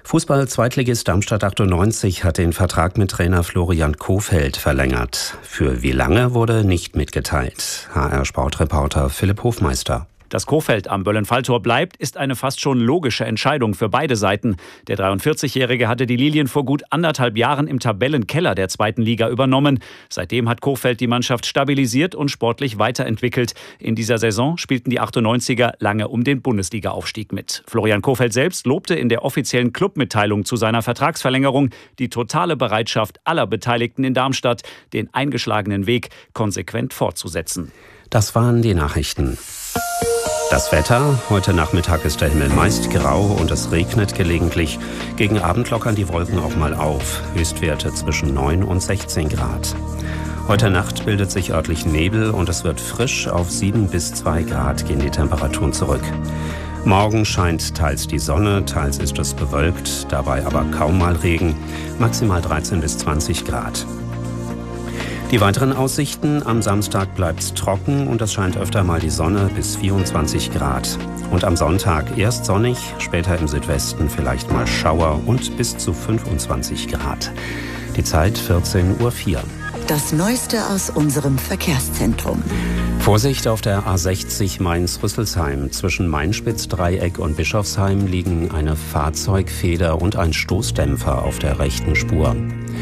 Fußball-Zweitligist Darmstadt 98 hat den Vertrag mit Trainer Florian Kohfeldt verlängert. Für wie lange wurde nicht mitgeteilt. HR-Sportreporter Philipp Hofmeister. Dass Kohfeldt am Böllenfalltor bleibt, ist eine fast schon logische Entscheidung für beide Seiten. Der 43-Jährige hatte die Lilien vor gut 1,5 Jahren im Tabellenkeller der 2. Liga übernommen. Seitdem hat Kohfeldt die Mannschaft stabilisiert und sportlich weiterentwickelt. In dieser Saison spielten die 98er lange um den Bundesliga-Aufstieg mit. Florian Kohfeldt selbst lobte in der offiziellen Clubmitteilung zu seiner Vertragsverlängerung die totale Bereitschaft aller Beteiligten in Darmstadt, den eingeschlagenen Weg konsequent fortzusetzen. Das waren die Nachrichten. Das Wetter: Heute Nachmittag ist der Himmel meist grau und es regnet gelegentlich. Gegen Abend lockern die Wolken auch mal auf. Höchstwerte zwischen 9 und 16 Grad. Heute Nacht bildet sich örtlich Nebel und es wird frisch. Auf 7 bis 2 Grad gehen die Temperaturen zurück. Morgen scheint teils die Sonne, teils ist es bewölkt, dabei aber kaum mal Regen. Maximal 13 bis 20 Grad. Die weiteren Aussichten: Am Samstag bleibt's trocken und es scheint öfter mal die Sonne bis 24 Grad. Und am Sonntag erst sonnig, später im Südwesten vielleicht mal Schauer und bis zu 25 Grad. Die Zeit 14:04 Uhr. Das Neueste aus unserem Verkehrszentrum. Vorsicht auf der A60 Mainz-Rüsselsheim. Zwischen Mainspitz-Dreieck und Bischofsheim liegen eine Fahrzeugfeder und ein Stoßdämpfer auf der rechten Spur.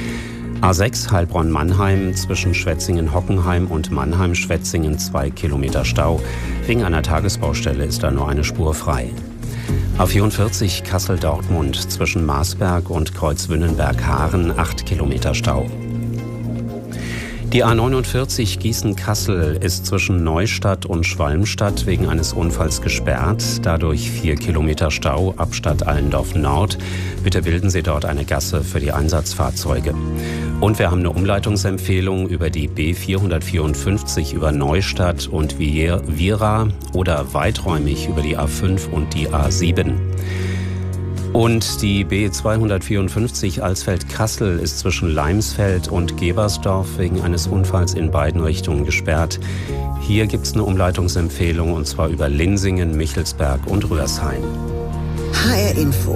A6 Heilbronn-Mannheim, zwischen Schwetzingen-Hockenheim und Mannheim-Schwetzingen 2 Kilometer Stau. Wegen einer Tagesbaustelle ist da nur eine Spur frei. A44 Kassel-Dortmund, zwischen Marsberg und Kreuzwünnenberg-Haaren 8 Kilometer Stau. Die A49 Gießen-Kassel ist zwischen Neustadt und Schwalmstadt wegen eines Unfalls gesperrt. Dadurch 4 Kilometer Stau ab Stadtallendorf Nord. Bitte bilden Sie dort eine Gasse für die Einsatzfahrzeuge. Und wir haben eine Umleitungsempfehlung über die B454 über Neustadt und Viera oder weiträumig über die A5 und die A7. Und die B254 Alsfeld-Kassel ist zwischen Leimsfeld und Gebersdorf wegen eines Unfalls in beiden Richtungen gesperrt. Hier gibt es eine Umleitungsempfehlung und zwar über Linsingen, Michelsberg und Rührsheim. HR Info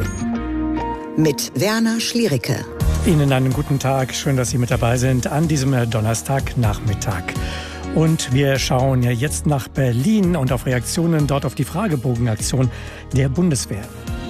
mit Werner Schliericke. Ihnen einen guten Tag. Schön, dass Sie mit dabei sind an diesem Donnerstagnachmittag. Und wir schauen ja jetzt nach Berlin und auf Reaktionen dort auf die Fragebogenaktion der Bundeswehr.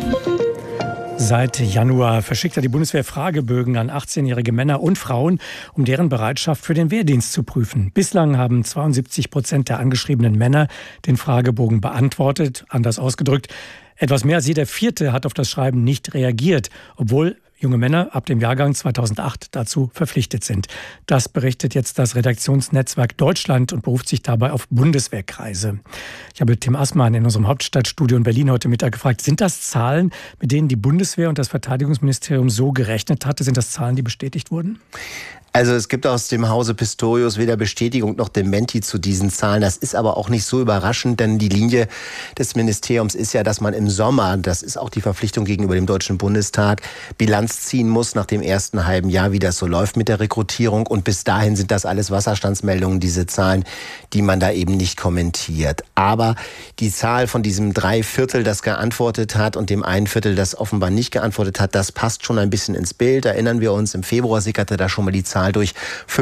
Seit Januar verschickt die Bundeswehr Fragebögen an 18-jährige Männer und Frauen, um deren Bereitschaft für den Wehrdienst zu prüfen. Bislang haben 72% der angeschriebenen Männer den Fragebogen beantwortet. Anders ausgedrückt, etwas mehr als jeder Vierte hat auf das Schreiben nicht reagiert, obwohl junge Männer ab dem Jahrgang 2008 dazu verpflichtet sind. Das berichtet jetzt das Redaktionsnetzwerk Deutschland und beruft sich dabei auf Bundeswehrkreise. Ich habe Tim Assmann in unserem Hauptstadtstudio in Berlin heute Mittag gefragt, sind das Zahlen, mit denen die Bundeswehr und das Verteidigungsministerium so gerechnet hatte? Sind das Zahlen, die bestätigt wurden? Also es gibt aus dem Hause Pistorius weder Bestätigung noch Dementi zu diesen Zahlen. Das ist aber auch nicht so überraschend, denn die Linie des Ministeriums ist ja, dass man im Sommer, das ist auch die Verpflichtung gegenüber dem Deutschen Bundestag, Bilanz ziehen muss nach dem ersten halben Jahr, wie das so läuft mit der Rekrutierung. Und bis dahin sind das alles Wasserstandsmeldungen, diese Zahlen, die man da eben nicht kommentiert. Aber die Zahl von diesem 3/4, das geantwortet hat und dem 1/4, das offenbar nicht geantwortet hat, das passt schon ein bisschen ins Bild. Erinnern wir uns, im Februar sickerte da schon mal die Zahl durch.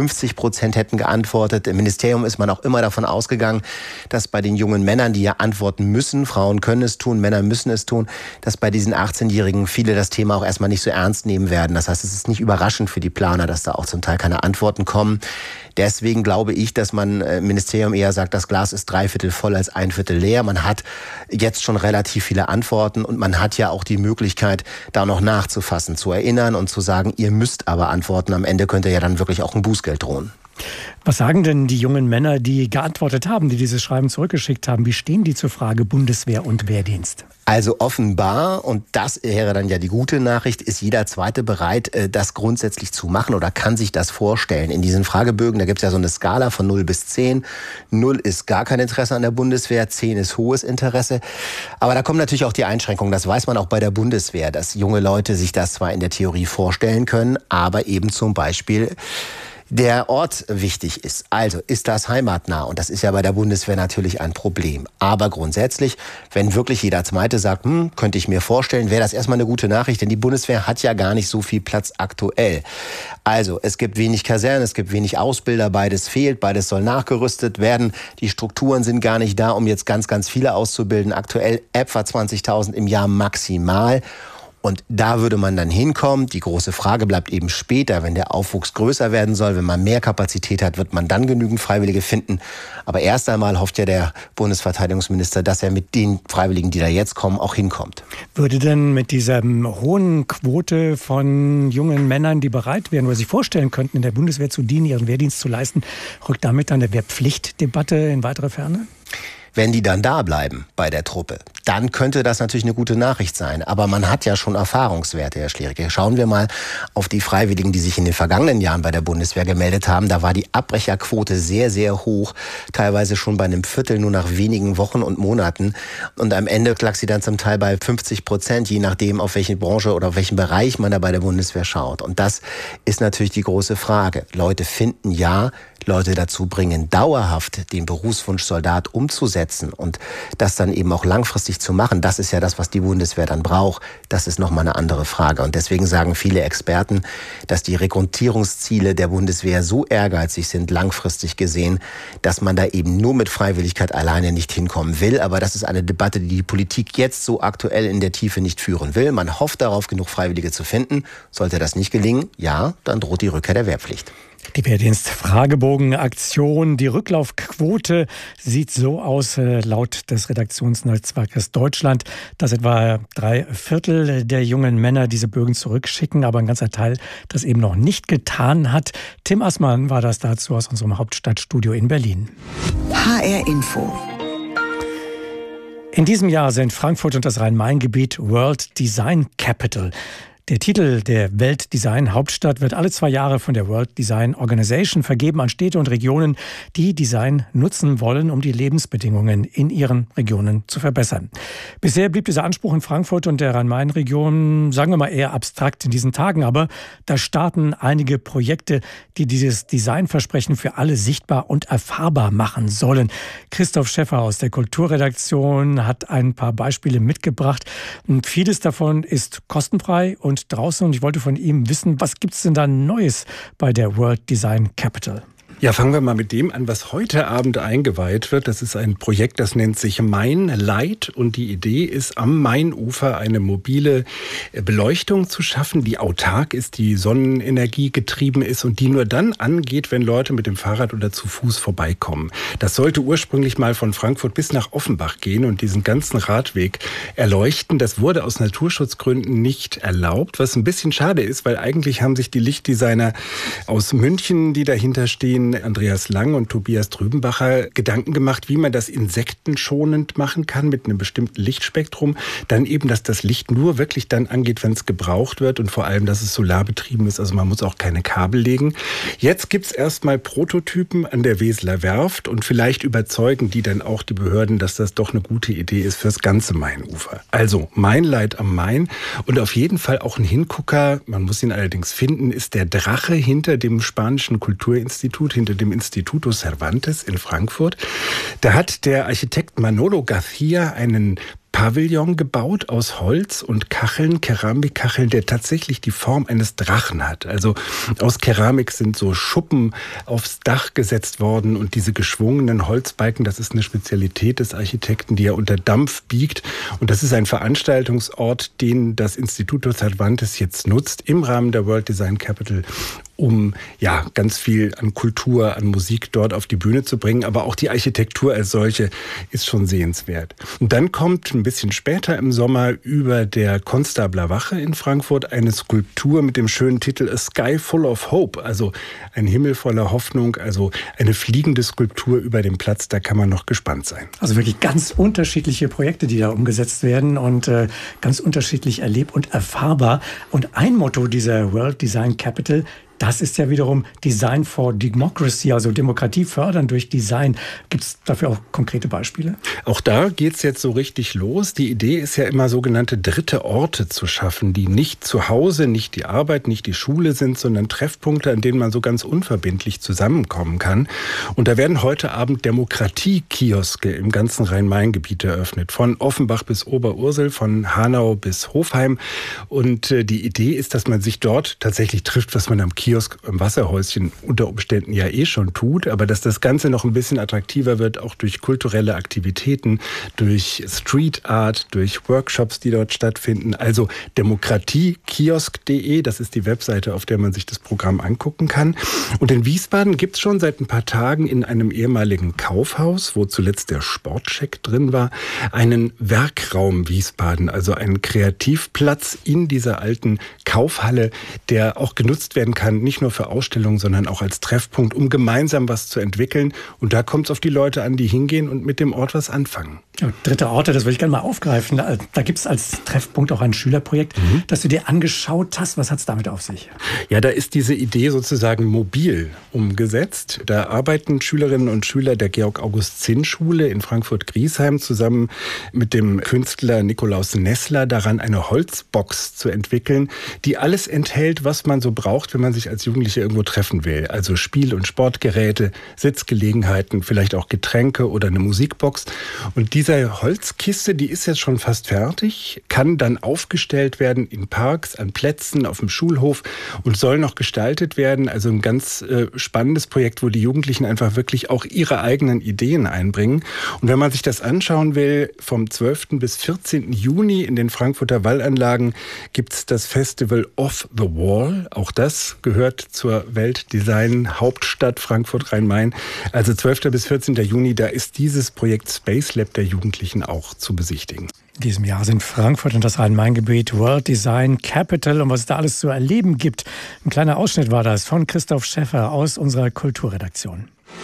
50% hätten geantwortet. Im Ministerium ist man auch immer davon ausgegangen, dass bei den jungen Männern, die ja antworten müssen, Frauen können es tun, Männer müssen es tun, dass bei diesen 18-Jährigen viele das Thema auch erstmal nicht so ernst nehmen werden. Das heißt, es ist nicht überraschend für die Planer, dass da auch zum Teil keine Antworten kommen. Deswegen glaube ich, dass man im Ministerium eher sagt, das Glas ist 3/4 voll als 1/4 leer. Man hat jetzt schon relativ viele Antworten und man hat ja auch die Möglichkeit, da noch nachzufassen, zu erinnern und zu sagen, ihr müsst aber antworten. Am Ende könnte ja dann wirklich auch ein Bußgeld drohen. Was sagen denn die jungen Männer, die geantwortet haben, die dieses Schreiben zurückgeschickt haben? Wie stehen die zur Frage Bundeswehr und Wehrdienst? Also offenbar, und das wäre dann ja die gute Nachricht, ist jeder Zweite bereit, das grundsätzlich zu machen oder kann sich das vorstellen. In diesen Fragebögen, da gibt es ja so eine Skala von 0 bis 10. 0 ist gar kein Interesse an der Bundeswehr, 10 ist hohes Interesse. Aber da kommen natürlich auch die Einschränkungen. Das weiß man auch bei der Bundeswehr, dass junge Leute sich das zwar in der Theorie vorstellen können, aber eben zum Beispiel der Ort wichtig ist. Also ist das heimatnah? Und das ist ja bei der Bundeswehr natürlich ein Problem. Aber grundsätzlich, wenn wirklich jeder Zweite sagt, könnte ich mir vorstellen, wäre das erstmal eine gute Nachricht, denn die Bundeswehr hat ja gar nicht so viel Platz aktuell. Also es gibt wenig Kasernen, es gibt wenig Ausbilder, beides fehlt, beides soll nachgerüstet werden. Die Strukturen sind gar nicht da, um jetzt ganz, ganz viele auszubilden. Aktuell etwa 20.000 im Jahr maximal. Und da würde man dann hinkommen. Die große Frage bleibt eben später, wenn der Aufwuchs größer werden soll, wenn man mehr Kapazität hat, wird man dann genügend Freiwillige finden. Aber erst einmal hofft ja der Bundesverteidigungsminister, dass er mit den Freiwilligen, die da jetzt kommen, auch hinkommt. Würde denn mit dieser hohen Quote von jungen Männern, die bereit wären oder sich vorstellen könnten, in der Bundeswehr zu dienen, ihren Wehrdienst zu leisten, rückt damit dann eine Wehrpflichtdebatte in weitere Ferne? Wenn die dann da bleiben bei der Truppe, dann könnte das natürlich eine gute Nachricht sein. Aber man hat ja schon Erfahrungswerte, Herr Schlierike. Schauen wir mal auf die Freiwilligen, die sich in den vergangenen Jahren bei der Bundeswehr gemeldet haben. Da war die Abbrecherquote sehr, sehr hoch. Teilweise schon bei einem Viertel nur nach wenigen Wochen und Monaten. Und am Ende lag sie dann zum Teil bei 50%, je nachdem, auf welche Branche oder auf welchen Bereich man da bei der Bundeswehr schaut. Und das ist natürlich die große Frage. Leute finden ja, Leute dazu bringen, dauerhaft den Berufswunsch Soldat umzusetzen und das dann eben auch langfristig zu machen. Das ist ja das, was die Bundeswehr dann braucht. Das ist nochmal eine andere Frage. Und deswegen sagen viele Experten, dass die Rekrutierungsziele der Bundeswehr so ehrgeizig sind, langfristig gesehen, dass man da eben nur mit Freiwilligkeit alleine nicht hinkommen will. Aber das ist eine Debatte, die die Politik jetzt so aktuell in der Tiefe nicht führen will. Man hofft darauf, genug Freiwillige zu finden. Sollte das nicht gelingen, ja, dann droht die Rückkehr der Wehrpflicht. Die Wehrdienst-Fragebogen-Aktion, die Rücklaufquote sieht so aus, laut des Redaktionsnetzwerkes Deutschland, dass etwa 3/4 der jungen Männer diese Bögen zurückschicken, aber ein ganzer Teil das eben noch nicht getan hat. Tim Assmann war das dazu aus unserem Hauptstadtstudio in Berlin. HR Info. In diesem Jahr sind Frankfurt und das Rhein-Main-Gebiet World Design Capital. Der Titel der Weltdesign-Hauptstadt wird alle 2 Jahre von der World Design Organization vergeben an Städte und Regionen, die Design nutzen wollen, um die Lebensbedingungen in ihren Regionen zu verbessern. Bisher blieb dieser Anspruch in Frankfurt und der Rhein-Main-Region, sagen wir mal, eher abstrakt in diesen Tagen. Aber da starten einige Projekte, die dieses Designversprechen für alle sichtbar und erfahrbar machen sollen. Christoph Schäffer aus der Kulturredaktion hat ein paar Beispiele mitgebracht. Und vieles davon ist kostenfrei und draußen. Und ich wollte von ihm wissen, was gibt es denn da Neues bei der World Design Capital? Ja, fangen wir mal mit dem an, was heute Abend eingeweiht wird. Das ist ein Projekt, das nennt sich Main Light. Und die Idee ist, am Mainufer eine mobile Beleuchtung zu schaffen, die autark ist, die Sonnenenergie getrieben ist und die nur dann angeht, wenn Leute mit dem Fahrrad oder zu Fuß vorbeikommen. Das sollte ursprünglich mal von Frankfurt bis nach Offenbach gehen und diesen ganzen Radweg erleuchten. Das wurde aus Naturschutzgründen nicht erlaubt, was ein bisschen schade ist, weil eigentlich haben sich die Lichtdesigner aus München, die dahinter stehen, Andreas Lang und Tobias Trübenbacher, Gedanken gemacht, wie man das insektenschonend machen kann mit einem bestimmten Lichtspektrum. Dann eben, dass das Licht nur wirklich dann angeht, wenn es gebraucht wird und vor allem, dass es solarbetrieben ist. Also man muss auch keine Kabel legen. Jetzt gibt es erstmal Prototypen an der Weseler Werft und vielleicht überzeugen die dann auch die Behörden, dass das doch eine gute Idee ist fürs ganze Mainufer. Also Mainlight am Main und auf jeden Fall auch ein Hingucker, man muss ihn allerdings finden, ist der Drache hinter dem Spanischen Kulturinstitut, hinter dem Instituto Cervantes in Frankfurt. Da hat der Architekt Manolo García einen Pavillon gebaut aus Holz und Kacheln, Keramikkacheln, der tatsächlich die Form eines Drachen hat. Also aus Keramik sind so Schuppen aufs Dach gesetzt worden und diese geschwungenen Holzbalken, das ist eine Spezialität des Architekten, die er unter Dampf biegt. Und das ist ein Veranstaltungsort, den das Instituto Cervantes jetzt nutzt im Rahmen der World Design Capital, um ja ganz viel an Kultur, an Musik dort auf die Bühne zu bringen. Aber auch die Architektur als solche ist schon sehenswert. Und dann kommt ein bisschen später im Sommer über der Konstabler Wache in Frankfurt eine Skulptur mit dem schönen Titel A Sky Full of Hope, also ein Himmel voller Hoffnung, also eine fliegende Skulptur über dem Platz, da kann man noch gespannt sein. Also wirklich ganz unterschiedliche Projekte, die da umgesetzt werden und ganz unterschiedlich erleb- und erfahrbar. Und ein Motto dieser World Design Capital: Das ist ja wiederum Design for Democracy, also Demokratie fördern durch Design. Gibt es dafür auch konkrete Beispiele? Auch da geht es jetzt so richtig los. Die Idee ist ja immer, sogenannte dritte Orte zu schaffen, die nicht zu Hause, nicht die Arbeit, nicht die Schule sind, sondern Treffpunkte, an denen man so ganz unverbindlich zusammenkommen kann. Und da werden heute Abend Demokratie-Kioske im ganzen Rhein-Main-Gebiet eröffnet. Von Offenbach bis Oberursel, von Hanau bis Hofheim. Und die Idee ist, dass man sich dort tatsächlich trifft, was man am Kiosk, im Wasserhäuschen unter Umständen ja schon tut, aber dass das Ganze noch ein bisschen attraktiver wird, auch durch kulturelle Aktivitäten, durch Street Art, durch Workshops, die dort stattfinden. Also demokratiekiosk.de, das ist die Webseite, auf der man sich das Programm angucken kann. Und in Wiesbaden gibt es schon seit ein paar Tagen in einem ehemaligen Kaufhaus, wo zuletzt der Sportcheck drin war, einen Werkraum Wiesbaden, also einen Kreativplatz in dieser alten Kaufhalle, der auch genutzt werden kann, nicht nur für Ausstellungen, sondern auch als Treffpunkt, um gemeinsam was zu entwickeln. Und da kommt es auf die Leute an, die hingehen und mit dem Ort was anfangen. Ja, dritte Orte, das würde ich gerne mal aufgreifen. Da gibt es als Treffpunkt auch ein Schülerprojekt, das du dir angeschaut hast. Was hat es damit auf sich? Ja, da ist diese Idee sozusagen mobil umgesetzt. Da arbeiten Schülerinnen und Schüler der Georg-August-Zinn-Schule in Frankfurt-Griesheim zusammen mit dem Künstler Nikolaus Nessler daran, eine Holzbox zu entwickeln, die alles enthält, was man so braucht, wenn man sich als Jugendlicher irgendwo treffen will. Also Spiel- und Sportgeräte, Sitzgelegenheiten, vielleicht auch Getränke oder eine Musikbox. Und diese Holzkiste, die ist jetzt schon fast fertig, kann dann aufgestellt werden in Parks, an Plätzen, auf dem Schulhof und soll noch gestaltet werden. Also ein ganz spannendes Projekt, wo die Jugendlichen einfach wirklich auch ihre eigenen Ideen einbringen. Und wenn man sich das anschauen will, vom 12. bis 14. Juni in den Frankfurter Wallanlagen gibt es das Festival Off the Wall. Auch das gehört zur Weltdesign-Hauptstadt Frankfurt-Rhein-Main. Also 12. bis 14. Juni, da ist dieses Projekt Space Lab der Jugendlichen auch zu besichtigen. In diesem Jahr sind Frankfurt und das Rhein-Main-Gebiet World Design Capital und was es da alles zu erleben gibt. Ein kleiner Ausschnitt war das von Christoph Schäffer aus unserer Kulturredaktion.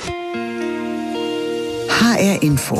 HR Info.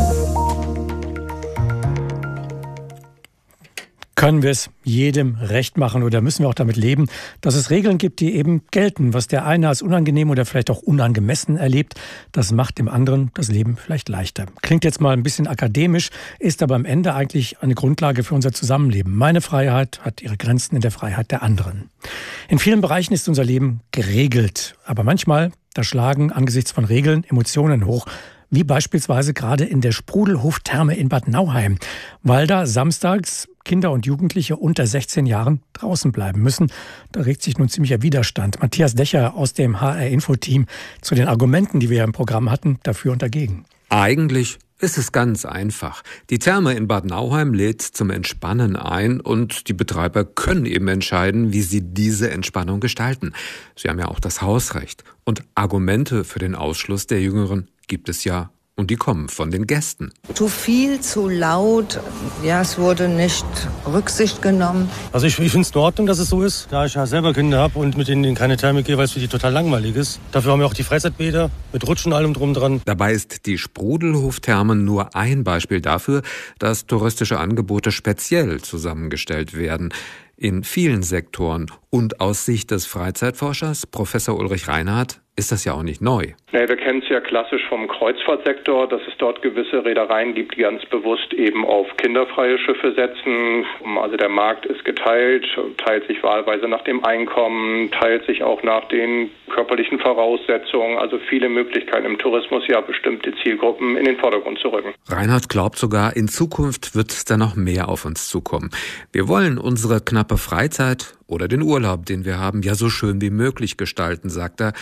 Können wir es jedem recht machen oder müssen wir auch damit leben, dass es Regeln gibt, die eben gelten? Was der eine als unangenehm oder vielleicht auch unangemessen erlebt, das macht dem anderen das Leben vielleicht leichter. Klingt jetzt mal ein bisschen akademisch, ist aber am Ende eigentlich eine Grundlage für unser Zusammenleben. Meine Freiheit hat ihre Grenzen in der Freiheit der anderen. In vielen Bereichen ist unser Leben geregelt, aber manchmal, da schlagen angesichts von Regeln Emotionen hoch. Wie beispielsweise gerade in der Sprudelhof-Therme in Bad Nauheim, weil da samstags Kinder und Jugendliche unter 16 Jahren draußen bleiben müssen. Da regt sich nun ziemlicher Widerstand. Matthias Decher aus dem HR-Info-Team zu den Argumenten, die wir im Programm hatten, dafür und dagegen. Eigentlich ist es ganz einfach. Die Therme in Bad Nauheim lädt zum Entspannen ein und die Betreiber können eben entscheiden, wie sie diese Entspannung gestalten. Sie haben ja auch das Hausrecht. Und Argumente für den Ausschluss der Jüngeren gibt es ja. Und die kommen von den Gästen. Zu viel, zu laut, ja, es wurde nicht Rücksicht genommen. Also ich finde es in Ordnung, dass es so ist, da ich ja selber Kinder habe und mit denen in keine Therme gehe, weil es für die total langweilig ist. Dafür haben wir auch die Freizeitbäder mit Rutschen und allem drum dran. Dabei ist die Sprudelhof-Therme nur ein Beispiel dafür, dass touristische Angebote speziell zusammengestellt werden. In vielen Sektoren und aus Sicht des Freizeitforschers Professor Ulrich Reinhardt ist das ja auch nicht neu. Nee, wir kennen es ja klassisch vom Kreuzfahrtsektor, dass es dort gewisse Reedereien gibt, die ganz bewusst eben auf kinderfreie Schiffe setzen. Also der Markt ist geteilt, teilt sich wahlweise nach dem Einkommen, teilt sich auch nach den körperlichen Voraussetzungen. Also viele Möglichkeiten im Tourismus, ja bestimmte Zielgruppen in den Vordergrund zu rücken. Reinhardt glaubt sogar, in Zukunft wird da noch mehr auf uns zukommen. Wir wollen unsere knappe Freizeit oder den Urlaub, den wir haben, ja so schön wie möglich gestalten, sagt er.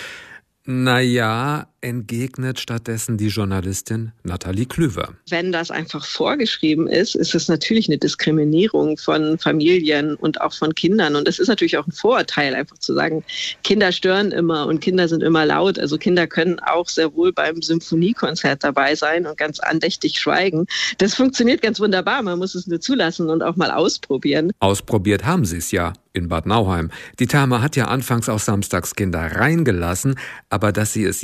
Naja, entgegnet stattdessen die Journalistin Nathalie Klüver. Wenn das einfach vorgeschrieben ist, ist es natürlich eine Diskriminierung von Familien und auch von Kindern. Und es ist natürlich auch ein Vorurteil, einfach zu sagen, Kinder stören immer und Kinder sind immer laut. Also Kinder können auch sehr wohl beim Symphoniekonzert dabei sein und ganz andächtig schweigen. Das funktioniert ganz wunderbar. Man muss es nur zulassen und auch mal ausprobieren. Ausprobiert haben sie es ja in Bad Nauheim. Die Therme hat ja anfangs auch samstags Kinder reingelassen, aber dass sie es jetzt nicht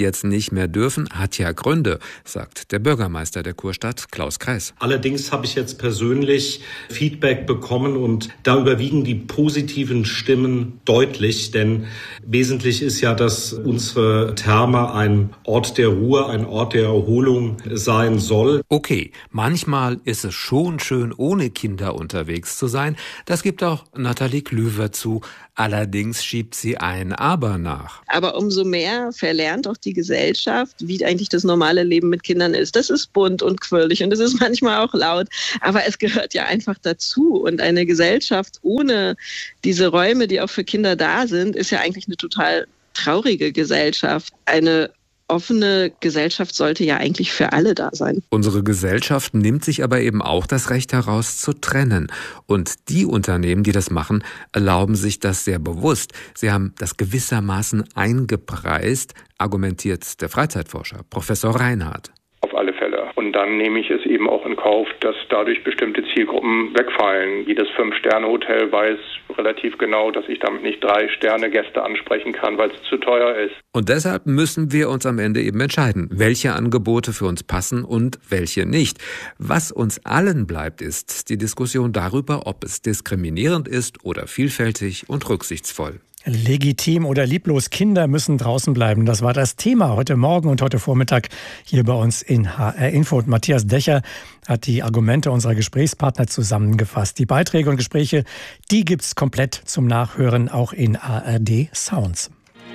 nicht mehr dürfen, hat ja Gründe, sagt der Bürgermeister der Kurstadt, Klaus Kreis. Allerdings habe ich jetzt persönlich Feedback bekommen und da überwiegen die positiven Stimmen deutlich, denn wesentlich ist ja, dass unsere Therme ein Ort der Ruhe, ein Ort der Erholung sein soll. Okay, manchmal ist es schon schön, ohne Kinder unterwegs zu sein. Das gibt auch Nathalie Klüver zu. Allerdings schiebt sie ein Aber nach. Aber umso mehr verlernt auch die Gesellschaft, wie eigentlich das normale Leben mit Kindern ist. Das ist bunt und quirlig und es ist manchmal auch laut. Aber es gehört ja einfach dazu. Und eine Gesellschaft ohne diese Räume, die auch für Kinder da sind, ist ja eigentlich eine total traurige Gesellschaft. Eine offene Gesellschaft sollte ja eigentlich für alle da sein. Unsere Gesellschaft nimmt sich aber eben auch das Recht heraus, zu trennen. Und die Unternehmen, die das machen, erlauben sich das sehr bewusst. Sie haben das gewissermaßen eingepreist, argumentiert der Freizeitforscher Professor Reinhardt. Auf alle Fälle. Und dann nehme ich es eben auch in Kauf, dass dadurch bestimmte Zielgruppen wegfallen. Jedes 5-Sterne-Hotel weiß relativ genau, dass ich damit nicht 3-Sterne-Gäste ansprechen kann, weil es zu teuer ist. Und deshalb müssen wir uns am Ende eben entscheiden, welche Angebote für uns passen und welche nicht. Was uns allen bleibt, ist die Diskussion darüber, ob es diskriminierend ist oder vielfältig und rücksichtsvoll. Legitim oder lieblos, Kinder müssen draußen bleiben. Das war das Thema heute Morgen und heute Vormittag hier bei uns in HR Info. Und Matthias Decher hat die Argumente unserer Gesprächspartner zusammengefasst. Die Beiträge und Gespräche, die gibt's komplett zum Nachhören auch in ARD Sounds.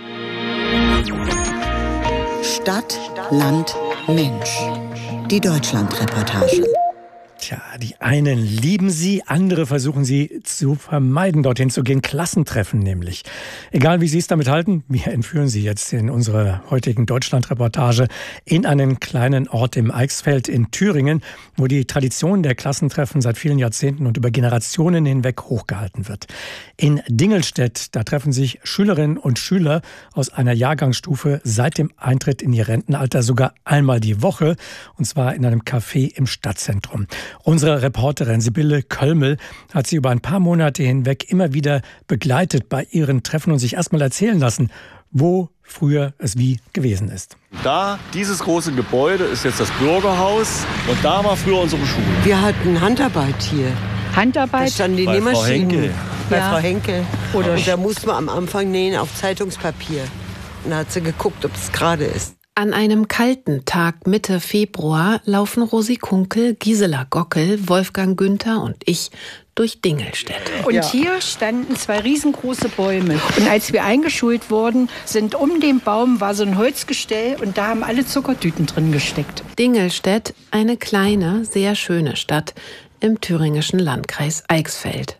Stadt, Land, Mensch. Die Deutschlandreportage. Tja, die einen lieben sie, andere versuchen sie zu vermeiden, dorthin zu gehen. Klassentreffen nämlich. Egal wie sie es damit halten, wir entführen sie jetzt in unserer heutigen Deutschlandreportage in einen kleinen Ort im Eichsfeld in Thüringen, wo die Tradition der Klassentreffen seit vielen Jahrzehnten und über Generationen hinweg hochgehalten wird. In Dingelstedt, da treffen sich Schülerinnen und Schüler aus einer Jahrgangsstufe seit dem Eintritt in ihr Rentenalter sogar einmal die Woche, und zwar in einem Café im Stadtzentrum. Unsere Reporterin Sibylle Köllmel hat sie über ein paar Monate hinweg immer wieder begleitet bei ihren Treffen und sich erstmal erzählen lassen, wo früher es wie gewesen ist. Da, dieses große Gebäude ist jetzt das Bürgerhaus und da war früher unsere Schule. Wir hatten Handarbeit hier. Handarbeit? Da standen die bei Nähmaschinen. Frau Henkel. Bei Frau Henkel. Und da musste man am Anfang nähen auf Zeitungspapier. Und da hat sie geguckt, ob es gerade ist. An einem kalten Tag Mitte Februar laufen Rosi Kunkel, Gisela Gockel, Wolfgang Günther und ich durch Dingelstedt. Und hier standen 2 riesengroße Bäume. Und als wir eingeschult wurden, sind um den Baum war so ein Holzgestell und da haben alle Zuckertüten drin gesteckt. Dingelstedt, eine kleine, sehr schöne Stadt im thüringischen Landkreis Eichsfeld.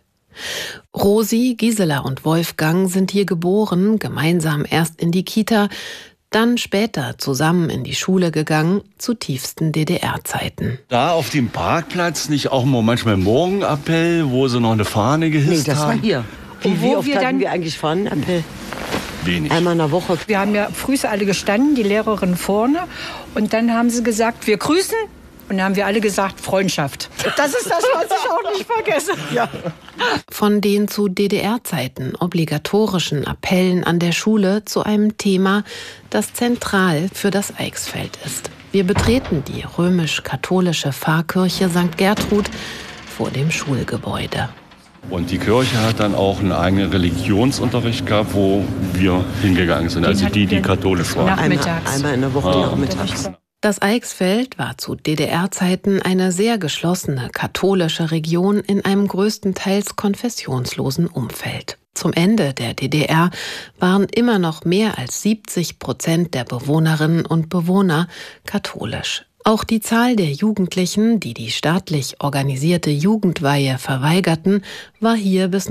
Rosi, Gisela und Wolfgang sind hier geboren, gemeinsam erst in die Kita, dann später zusammen in die Schule gegangen, zu tiefsten DDR-Zeiten. Da auf dem Parkplatz nicht auch mal manchmal Morgenappell, wo sie noch eine Fahne gehisst haben? Nee, das war hier. Wie oft hatten wir eigentlich Fahnenappell? Wenig. Einmal in der Woche. Wir haben ja früh alle gestanden, die Lehrerin vorne. Und dann haben sie gesagt, wir grüßen. Und dann haben wir alle gesagt, Freundschaft. Das ist das, was ich auch nicht vergesse. Ja. Von den zu DDR-Zeiten obligatorischen Appellen an der Schule zu einem Thema, das zentral für das Eichsfeld ist. Wir betreten die römisch-katholische Pfarrkirche St. Gertrud vor dem Schulgebäude. Und die Kirche hat dann auch einen eigenen Religionsunterricht gehabt, wo wir hingegangen sind, also die katholisch waren. Einmal in der Woche nachmittags. Das Eichsfeld war zu DDR-Zeiten eine sehr geschlossene katholische Region in einem größtenteils konfessionslosen Umfeld. Zum Ende der DDR waren immer noch mehr als 70% der Bewohnerinnen und Bewohner katholisch. Auch die Zahl der Jugendlichen, die die staatlich organisierte Jugendweihe verweigerten, war hier bis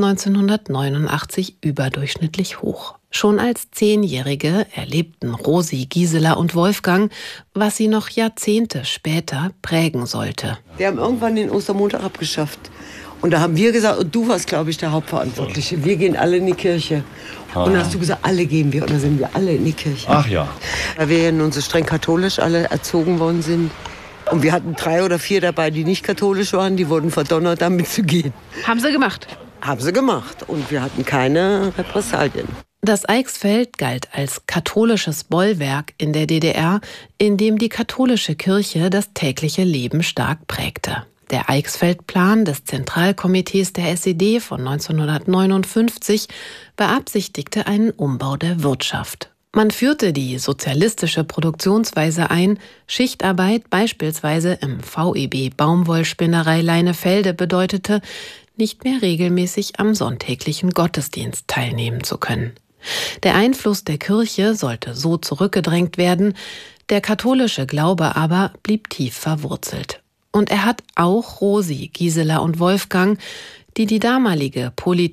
1989 überdurchschnittlich hoch. Schon als 10-Jährige erlebten Rosi, Gisela und Wolfgang, was sie noch Jahrzehnte später prägen sollte. Wir haben irgendwann den Ostermontag abgeschafft. Und da haben wir gesagt, und du warst, glaube ich, der Hauptverantwortliche, wir gehen alle in die Kirche. Und dann hast du gesagt, alle gehen wir. Und dann sind wir alle in die Kirche. Ach ja. Weil wir ja nun so streng katholisch alle erzogen worden sind. Und wir hatten 3 oder 4 dabei, die nicht katholisch waren. Die wurden verdonnert, damit zu gehen. Haben sie gemacht? Haben sie gemacht. Und wir hatten keine Repressalien. Das Eichsfeld galt als katholisches Bollwerk in der DDR, in dem die katholische Kirche das tägliche Leben stark prägte. Der Eichsfeld-Plan des Zentralkomitees der SED von 1959 beabsichtigte einen Umbau der Wirtschaft. Man führte die sozialistische Produktionsweise ein, Schichtarbeit beispielsweise im VEB Baumwollspinnerei Leinefelde bedeutete, nicht mehr regelmäßig am sonntäglichen Gottesdienst teilnehmen zu können. Der Einfluss der Kirche sollte so zurückgedrängt werden, der katholische Glaube aber blieb tief verwurzelt. Und er hat auch Rosi, Gisela und Wolfgang, die damalige Politik